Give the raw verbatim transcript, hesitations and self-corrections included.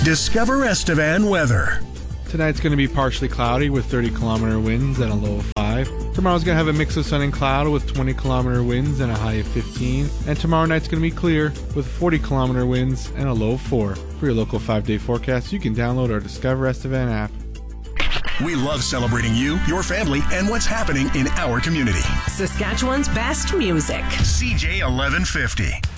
Discover Estevan weather. Tonight's going to be partially cloudy with thirty kilometer winds and a low of five. Tomorrow's going to have a mix of sun and cloud with twenty kilometer winds and a high of fifteen. And tomorrow night's going to be clear with forty kilometer winds and a low of four. For your local five-day forecast, you can download our Discover Estevan app. We love celebrating you, your family, and what's happening in our community. Saskatchewan's best music. C J eleven fifty.